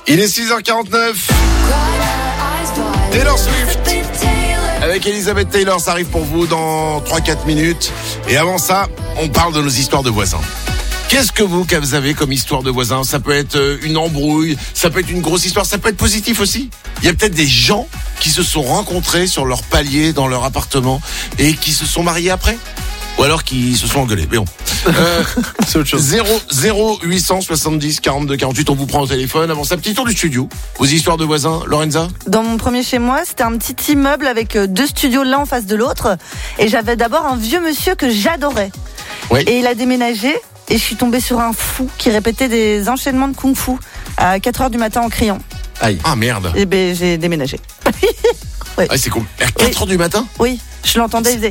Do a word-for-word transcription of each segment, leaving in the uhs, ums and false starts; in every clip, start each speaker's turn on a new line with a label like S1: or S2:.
S1: Il est six heures quarante-neuf. Taylor Swift avec Elizabeth Taylor, ça arrive pour vous dans trois à quatre minutes. Et avant ça, on parle de nos histoires de voisins. Qu'est-ce que vous, que vous avez comme histoire de voisins? Ça peut être une embrouille, ça peut être une grosse histoire, ça peut être positif aussi. Il y a peut-être des gens qui se sont rencontrés sur leur palier, dans leur appartement, et qui se sont mariés après. Ou alors qui se sont engueulés, mais bon. Euh,
S2: C'est autre chose.
S1: zéro huit cent soixante-dix quarante-deux quarante-huit, on vous prend au téléphone. Avant ça, petit tour du studio. Vos histoires de voisins, Lorenza?
S3: Dans mon premier chez moi, c'était un petit immeuble avec deux studios l'un en face de l'autre. Et j'avais d'abord un vieux monsieur que j'adorais.
S1: Oui.
S3: Et il a déménagé. Et je suis tombée sur un fou qui répétait des enchaînements de kung-fu à quatre heures du matin en criant.
S2: Aïe.
S1: Ah merde.
S3: Et ben j'ai déménagé.
S1: Ah, c'est cool. À quatre heures du matin?
S3: Oui, je l'entendais, il faisait...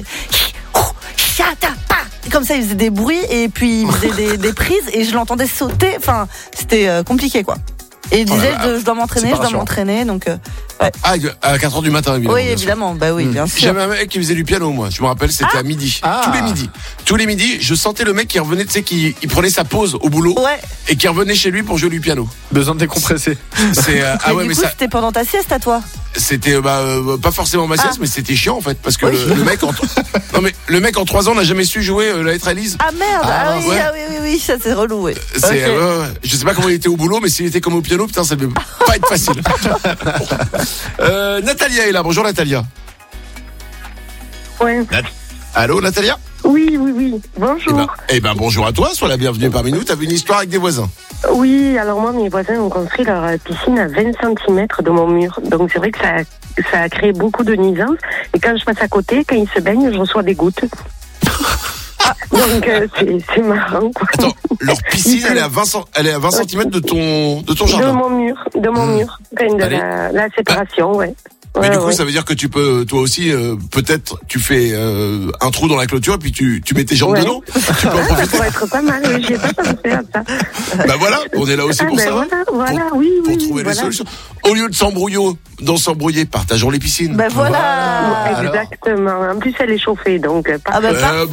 S3: Et comme ça, il faisait des bruits et puis il faisait des, des prises et je l'entendais sauter. Enfin, c'était euh, compliqué, quoi. Et il
S1: Oh là
S3: disait,
S1: là,
S3: je, je dois m'entraîner,
S2: c'est pas
S3: je dois
S2: rassurant.
S3: m'entraîner. Donc, euh, ouais.
S1: Ah, à quatre heures du matin, évidemment.
S3: Oui,
S1: bien sûr.
S3: évidemment. Bah oui, bien sûr.
S1: J'avais un mec qui faisait du piano, moi. Je me rappelle, c'était à midi.
S2: Ah.
S1: Tous les midis. Tous les midis, je sentais le mec qui revenait, tu sais, qui il prenait sa pause au boulot.
S3: Ouais.
S1: Et qui revenait chez lui pour jouer du piano.
S2: Besoin de décompresser.
S1: C'est, euh, ah
S3: Mais
S1: ouais,
S3: du
S1: mais
S3: coup,
S1: ça,
S3: c'était pendant ta sieste à toi.
S1: c'était, euh, bah, euh, pas forcément ma sieste,
S3: Ah.
S1: mais c'était chiant, en fait. Parce que
S3: Oui.
S1: le, le mec, en, non, mais le mec, en trois ans, n'a jamais su jouer euh, la lettre Elise.
S3: Ah merde,
S1: Ah,
S3: ah, oui,
S1: ouais.
S3: ah oui, oui, oui, ça c'est relou, oui.
S1: C'est,
S3: Ok.
S1: euh, ouais, ouais. Je sais pas comment il était au boulot, mais s'il était comme au piano, putain, ça devait pas être facile. euh, Natalia est là. Bonjour, Natalia.
S4: Ouais.
S1: Allô, Natalia?
S4: Oui, oui, oui.
S1: Eh
S4: Bonjour.
S1: ben, eh ben, bonjour à toi. Sois la bienvenue parmi nous. T'avais une histoire avec des voisins.
S4: Oui, alors moi, mes voisins ont construit leur euh, piscine à vingt centimètres de mon mur. Donc c'est vrai que ça, a- ça a créé beaucoup de nuisances. Et quand je passe à côté, quand ils se baignent, je reçois des gouttes. Donc euh, c'est, c'est marrant, quoi.
S1: Attends, leur piscine, elle est à vingt, cent- elle est à vingt centimètres de ton, de ton
S4: De
S1: jardin.
S4: mon mur, de mon
S1: Mmh.
S4: mur. Enfin, de
S2: Allez.
S4: la, la séparation, ouais.
S1: Mais
S4: Ouais,
S1: du coup,
S4: ouais.
S1: ça veut dire que tu peux, toi aussi, euh, peut-être, tu fais euh, un trou dans la clôture et puis tu, tu mets tes jambes
S4: Ouais.
S1: dedans. Tu peux en
S4: Ça
S1: profiter.
S4: pourrait être pas mal, oui, j'y ai pas pensé à ça.
S1: Bah voilà, on est là aussi
S4: Ah,
S1: pour
S4: ben
S1: ça.
S4: voilà, voilà,
S1: pour,
S4: oui,
S1: pour
S4: oui,
S1: trouver
S4: voilà.
S1: les solutions. Au lieu de s'embrouiller, dans s'embrouiller, partageons les piscines.
S3: Ben voilà.
S2: Alors.
S4: Exactement. En plus, elle est chauffée, donc euh,
S3: Ah ben
S1: Eh
S3: parfait.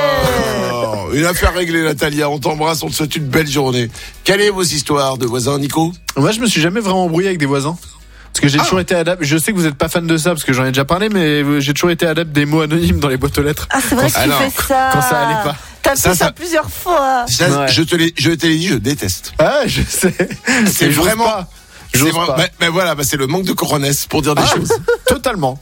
S1: ben, une affaire réglée, Natalia. On t'embrasse, on te souhaite une belle journée. Quelle est vos histoires de voisins, Nico?
S2: Moi, je me suis jamais vraiment embrouillé avec des voisins. Parce que j'ai
S1: Ah.
S2: toujours été adepte. Je sais que vous êtes pas fan de ça parce que j'en ai déjà parlé, mais j'ai toujours été adepte des mots anonymes dans les boîtes aux lettres.
S3: Ah, c'est vrai que tu
S1: Alors,
S3: fais ça.
S2: quand ça allait pas.
S3: T'as
S1: Ça,
S3: fait ça,
S1: ça-
S3: plusieurs fois.
S1: Ça,
S2: Ouais.
S1: je te l'ai, je te l'ai dit, je déteste.
S2: Ah, je sais.
S1: C'est
S2: Et j'ose
S1: vraiment-
S2: pas.
S1: C'est
S2: J'ose
S1: vrai-
S2: pas.
S1: bah, bah voilà, bah c'est le manque de coronesse pour dire des
S2: Ah.
S1: choses.
S2: Totalement.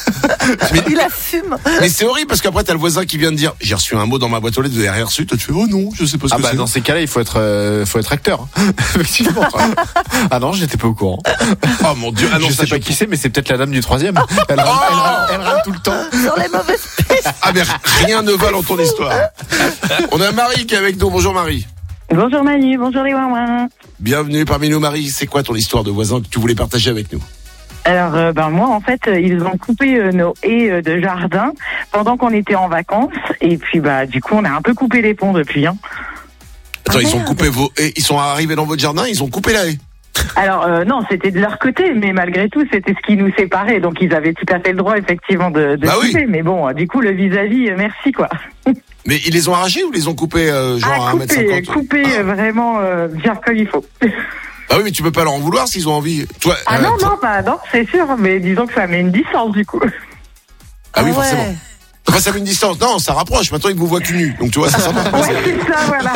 S3: Il assume.
S1: Mais c'est horrible parce qu'après t'as le voisin qui vient de dire j'ai reçu un mot dans ma boîte aux lettres, vous avez rien reçu, toi tu fais oh non, je sais pas ce
S2: Ah
S1: que
S2: bah
S1: c'est.
S2: dans ces cas-là, il faut être, euh, faut être acteur. Effectivement. Ah non, j'étais pas au courant.
S1: Oh mon dieu, ah non,
S2: je
S1: ça,
S2: sais pas qui c'est, mais c'est peut-être la dame du troisième. Elle râle, elle râle- elle râle tout le temps.
S3: Sur les mauvaises pistes.
S1: Ah mais rien ne va dans ton histoire. On a Marie qui est avec nous. Bonjour Marie.
S4: Bonjour Manu, bonjour les ouin.
S1: Bienvenue parmi nous Marie. C'est quoi ton histoire de voisin que tu voulais partager avec nous?
S5: Alors, euh, ben moi, en fait, euh, ils ont coupé euh, nos haies euh, de jardin pendant qu'on était en vacances. Et puis, bah, du coup, on a un peu coupé les ponts depuis. Hein.
S1: Attends,
S3: Ah,
S1: ils ont
S3: merde.
S1: coupé vos haies, ils sont arrivés dans votre jardin, ils ont coupé la haie.
S5: Alors, euh, non, c'était de leur côté, mais malgré tout, c'était ce qui nous séparait. Donc, ils avaient tout à fait le droit, effectivement, de, de
S1: Bah oui.
S5: couper. Mais bon, euh, du coup, le vis-à-vis, euh, merci, quoi.
S1: Mais ils les ont arrachés ou les ont coupés euh, genre à
S5: ah,
S1: un mètre
S5: couper,
S1: cinquante?
S5: couper
S1: Ah.
S5: euh, vraiment euh, bien comme il faut.
S1: Ah oui, mais tu peux pas leur en vouloir s'ils ont envie. Toi,
S5: Ah
S1: euh,
S5: non,
S1: toi-
S5: non, bah, non, c'est sûr, mais disons que ça met une distance, du coup.
S1: Ah oui,
S3: ouais.
S1: forcément. Enfin, ça met une distance. Non, ça rapproche. Maintenant, ils vous voient cul nu. Donc, tu vois, c'est sympa.
S5: Ouais, c'est ça, voilà.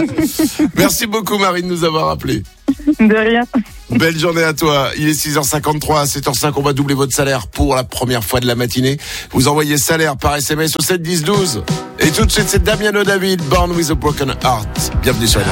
S1: Merci beaucoup, Marie, de nous avoir appelés.
S5: De rien.
S1: Belle journée à toi. Il est six heures cinquante-trois. À sept heures cinq, on va doubler votre salaire pour la première fois de la matinée. Vous envoyez salaire par S M S au sept dix douze. Et tout de suite, c'est Damiano David, Born with a Broken Heart. Bienvenue sur